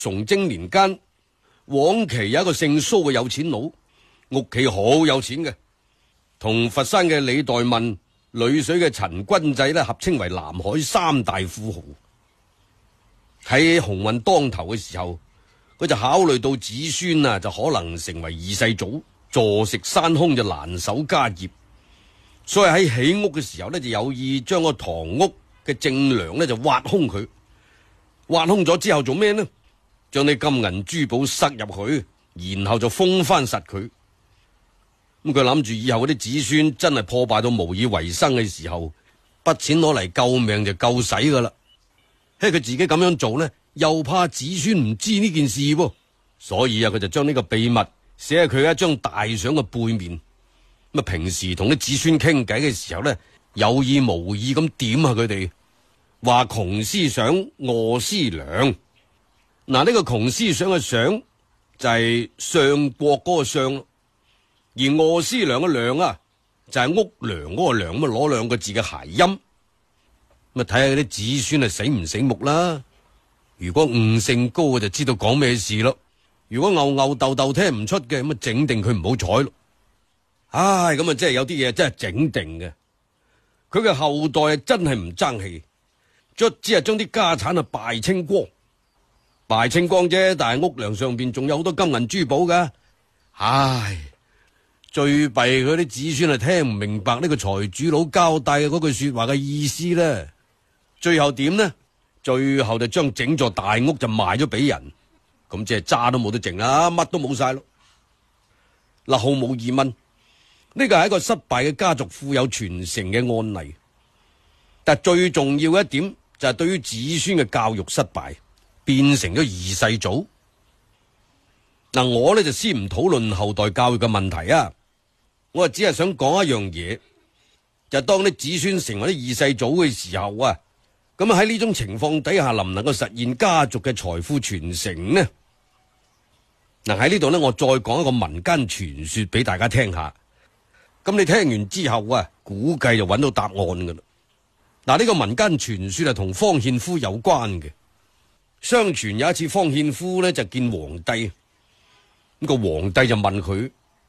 崇禎年間，往期有一個姓蘇嘅有錢佬，屋企好有錢嘅，同佛山嘅李代民、溧水嘅陳君濟呢，合稱為南海三大富豪。喺鴻運當頭嘅時候，佢就考慮到子孫啊，就可能成為二世祖，坐食山空就難守家業，所以喺起屋嘅時候呢，就有意將個堂屋嘅正梁呢就挖空佢。挖空咗之後做咩呢？將啲金銀珠寶塞入去，然後就封翻實佢。咁佢諗住以後嗰啲子孫真係破敗到無以為生嘅時候，筆錢攞嚟救命就夠使噶啦。佢自己咁樣做呢，又怕子孫唔知呢件事噃，所以啊，佢就將呢個秘密寫喺佢一張大相嘅背面。咁啊，平時同啲子孫傾偈嘅時候呢，有意無意咁點下佢哋，話窮思想，餓思量。嗱，呢個窮思想嘅想就係相國嗰個相，而餓思量嘅量啊，就係屋梁嗰個梁，咁啊攞兩個字嘅諧音。咁啊，睇下啲子孫係醒唔醒目啦。如果悟性高，就知道講咩事咯。如果吽吽豆豆聽唔出嘅，咁啊整定佢唔好彩咯。唉，咁啊，真係有啲嘢真係整定嘅。佢嘅後代真係唔爭氣，卒之係將啲家產啊敗清光，敗清光啫。但係屋梁上邊仲有好多金銀珠寶噶。唉，最弊佢啲子孫係聽唔明白呢個財主佬交代嘅嗰句說話嘅意思啦。最後點呢？最後就將整座大屋就賣咗俾人，咁即係渣都冇得剩啦，乜都冇晒咯。嗱，毫無疑問，呢個係一個失敗嘅家族富有傳承嘅案例。但最重要嘅一點就係對於子孫嘅教育失敗，變成咗二世祖。嗱，我呢就先唔討論後代教育嘅問題啊，我只係想講一樣嘢，就係當啲子孫成為啲二世祖嘅時候啊，咁喺呢種情況底下，能唔能夠實現家族嘅財富傳承呢？嗱，喺呢度呢，我再講一個民間傳說俾大家聽下。咁你聽完之後啊，估計就揾到答案噶啦。嗱，呢個民間傳說係同方獻夫有關嘅。相傳有一次，方獻夫呢就見皇帝，咁個皇帝就問佢：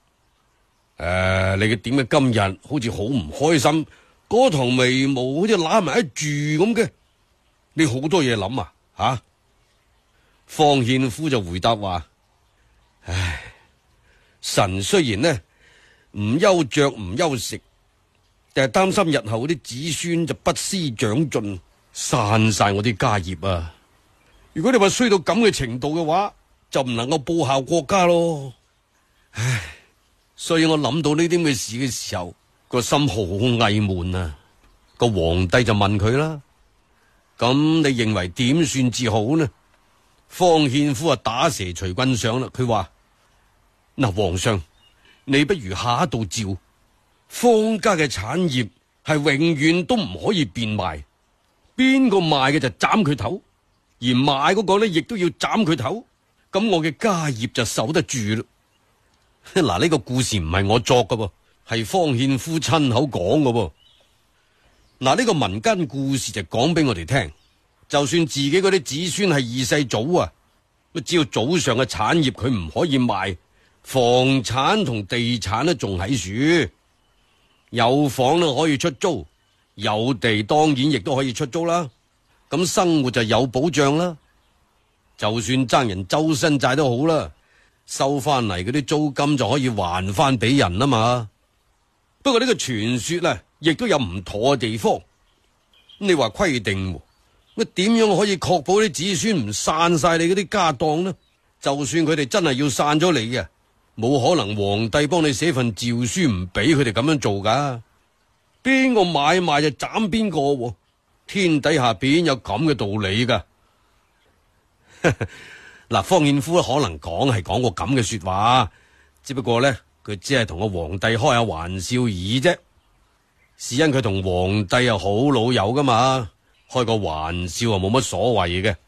你嘅點解今日好似好唔開心？嗰堂眉毛好似揦埋一住咁嘅，你好多嘢諗啊？吓？方獻夫就回答話：唉，臣雖然呢唔憂着唔憂食，但係擔心日後啲子孫就不思長進，散晒我啲家業啊！如果你話衰到咁嘅程度嘅話，就唔能夠報效國家咯。唉，所以我諗到呢啲咁嘅事嘅時候，個心好翳悶啊！個皇帝就問佢啦：咁你認為點算至好呢？方獻夫啊打蛇隨棍上啦，佢話：嗱，皇上，你不如下一道詔，方家嘅產業係永遠都唔可以變賣，邊個賣嘅就斬佢頭，而買嗰個呢亦都要斬佢頭，咁我嘅家業就守得住啦。嗱，呢個故事唔係我作噶噃，係方獻夫親口講噶噃。嗱，呢個民間故事就講俾我哋聽，就算自己嗰啲子孫係二世祖啊，只要祖上嘅產業佢唔可以賣，房產同地產呢仲喺樹，有房呢可以出租，有地當然亦都可以出租啦。咁生活就有保障啦。就算爭人周身債都好啦，收翻嚟嗰啲租金就可以還翻俾人啊嘛。不過呢個傳說啊，亦都有唔妥嘅地方。你話規定，乜點樣可以確保啲子孫唔散晒你嗰啲家當呢？就算佢哋真係要散咗你嘅，冇可能皇帝幫你寫份詔書唔俾佢哋咁樣做噶。邊個買賣就斬邊個，天底下邊有咁嘅道理噶？嗱，方獻夫可能係講過咁嘅說話，只不過呢，佢只係同個皇帝開下玩笑而已啫。是因佢同皇帝又好老友噶嘛，開個玩笑啊冇乜所謂嘅。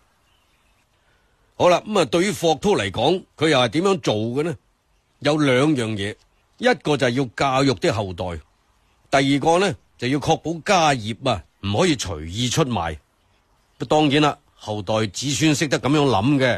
好啦，咁啊，對於霍韜嚟講，佢又係點樣做嘅呢？有兩樣嘢，一個就係要教育啲後代，第二個呢就要確保家業啊唔可以隨意出賣。當然啦， 後代子孫識得咁樣諗嘅。